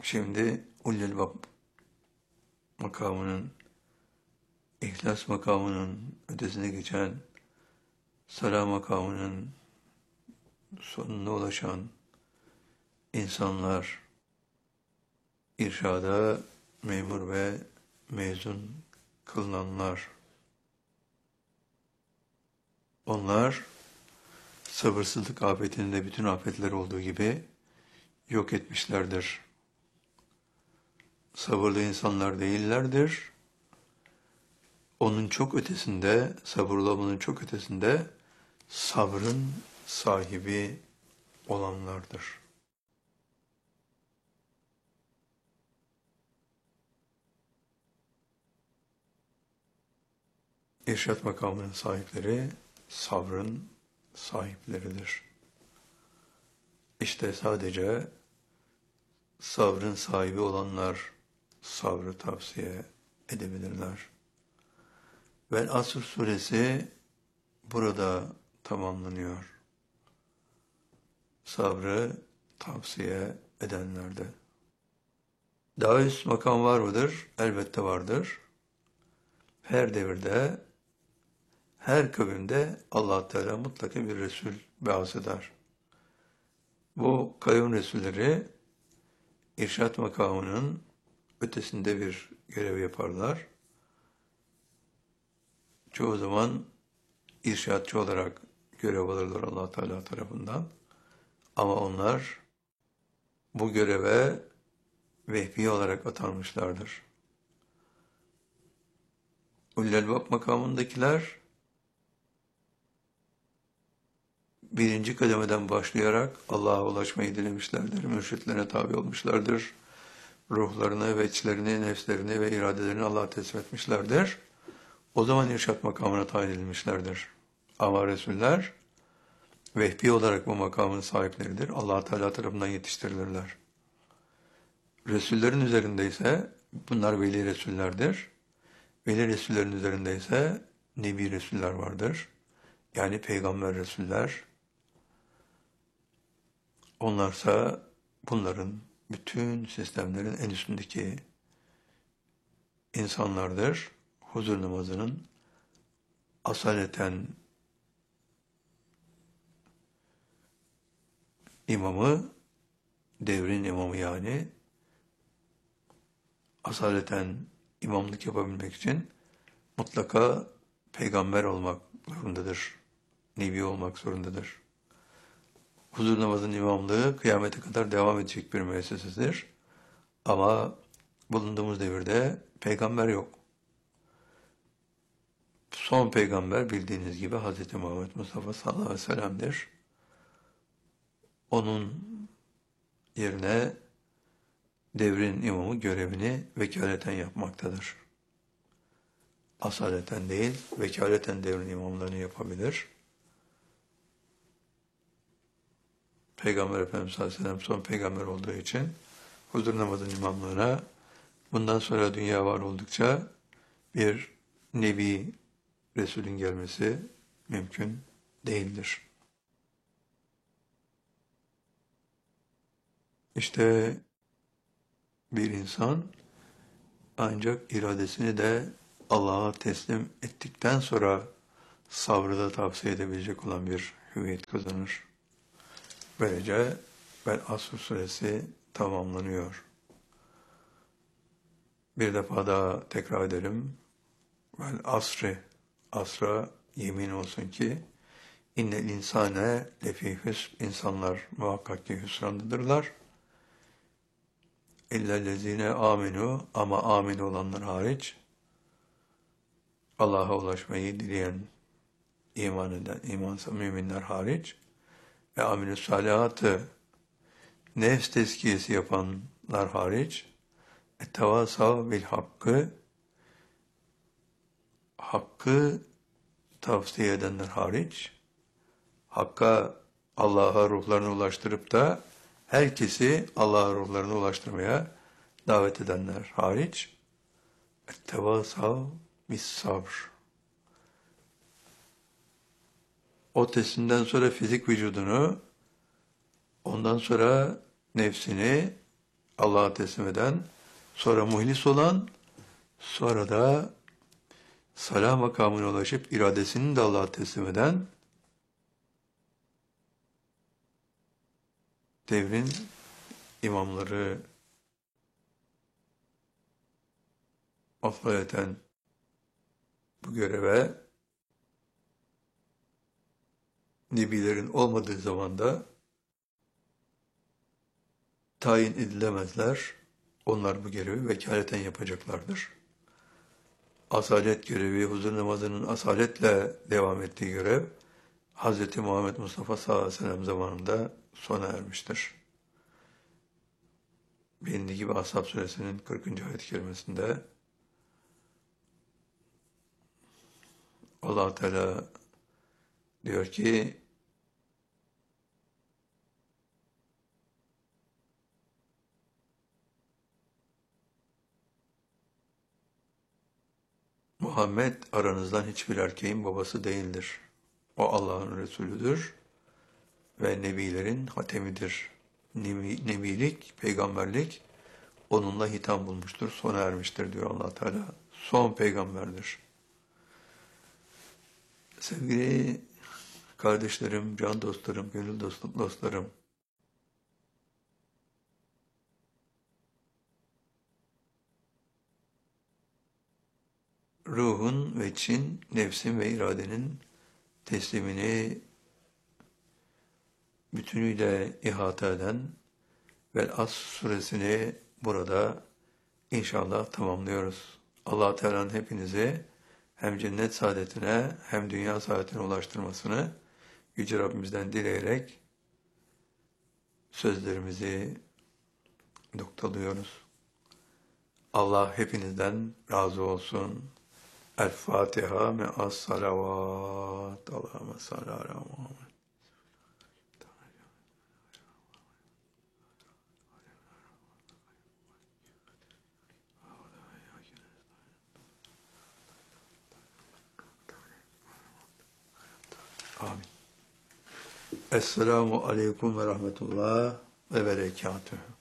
Şimdi Ullel makamının, İhlas makamının ötesine geçen, Salah makamının sonuna ulaşan insanlar, irşada memur ve mezun kılınanlar, onlar sabırsızlık afetinde bütün afetler olduğu gibi yok etmişlerdir. Sabırlı insanlar değillerdir. Onun çok ötesinde, sabırlı olmanın çok ötesinde sabrın sahibi olanlardır. İrşad makamının sahipleri sabrın sahipleridir. İşte sadece sabrın sahibi olanlar sabrı tavsiye edebilirler. Ve Asr suresi burada tamamlanıyor. Sabrı tavsiye edenlerde. Daha üst makam var mıdır? Elbette vardır. Her devirde, her kavimde Allah Teala mutlaka bir Resul bâs eder. Bu kavim Resulleri irşad makamının ötesinde bir görev yaparlar. Çoğu zaman irşadçı olarak görev alırlar Allah Teala tarafından. Ama onlar bu göreve vehbi olarak atanmışlardır. Ullel makamındakiler birinci kademeden başlayarak Allah'a ulaşmayı dilemişlerdir. Mürşitlerine tabi olmuşlardır. Ruhlarını, veçlerini, nefslerini ve iradelerini Allah'a teslim etmişlerdir. O zaman irşad makamına tayin edilmişlerdir. Ama Resuller vehbi olarak bu makamın sahipleridir. Allah Teala tarafından yetiştirilirler. Resullerin üzerinde ise bunlar veli Resullerdir. Veli Resullerin üzerinde ise Nebi Resuller vardır. Yani Peygamber Resuller. Onlarsa bunların bütün sistemlerin en üstündeki insanlardır. Huzur namazının asaleten imamı, devrin imamı yani, asaleten imamlık yapabilmek için mutlaka peygamber olmak zorundadır. Nebi olmak zorundadır. Huzur namazının imamlığı kıyamete kadar devam edecek bir müessesedir. Ama bulunduğumuz devirde peygamber yok. Son peygamber bildiğiniz gibi Hz. Muhammed Mustafa sallallahu aleyhi ve sellem'dir. Onun yerine devrin imamı görevini vekaleten yapmaktadır. Asaleten değil, vekaleten devrin imamlarını yapabilir. Peygamber Efendimiz sallallahu aleyhi ve sellem son peygamber olduğu için huzur namazının imamlığına bundan sonra dünya var oldukça bir Nebi Resulün gelmesi mümkün değildir. İşte bir insan ancak iradesini de Allah'a teslim ettikten sonra sabrı da tavsiye edebilecek olan bir hüviyet kazanır. Böylece Asr suresi tamamlanıyor. Bir defa daha tekrar edelim. Asra yemin olsun ki innel insane lefî hüsn, insanlar muhakkak ki hüsrandadırlar. İllellezine aminu, ama amin olanlar hariç, Allah'a ulaşmayı dileyen, iman eden, imansa müminler hariç ve amilü salihatı, nefs tezkiyesi yapanlar hariç, ettevasav bil hakkı tavsiye edenler hariç, Hakk'a, Allah'a ruhlarını ulaştırıp da herkesi Allah'a ruhlarını ulaştırmaya davet edenler hariç, ettevasav bis sabr. O testinden sonra fizik vücudunu, ondan sonra nefsini Allah'a teslim eden, sonra muhlis olan, sonra da salah makamına ulaşıp iradesini de Allah'a teslim eden devrin imamları, afayeten bu göreve nebilerin olmadığı zamanda tayin edilemezler. Onlar bu görevi vekaleten yapacaklardır. Asalet görevi, huzur namazının asaletle devam ettiği görev, Hz. Muhammed Mustafa sallallahu aleyhi ve sellem zamanında sona ermiştir. Bilindiği gibi Ashab suresinin 40. ayet-i kerimesinde Allah Teala diyor ki Muhammed aranızdan hiçbir erkeğin babası değildir. O Allah'ın Resulüdür ve nebilerin hatemidir. Nebilik, peygamberlik onunla hitam bulmuştur, sona ermiştir diyor Allah Teala. Son peygamberdir. Sevgili kardeşlerim, can dostlarım, gönül dostlarım, ruhun ve için, nefsin ve iradenin teslimini bütünüyle ihata eden Vel-Asr suresini burada inşallah tamamlıyoruz. Allah Teala'nın hepinizi hem cennet saadetine hem dünya saadetine ulaştırmasını Yüce Rabbimizden dileyerek sözlerimizi noktalıyoruz. Allah hepinizden razı olsun. El-Fatiha me'as salavat. Allahümme salli ala Muhammed. Amin. Esselamu aleyküm ve rahmetullah ve berekatühü.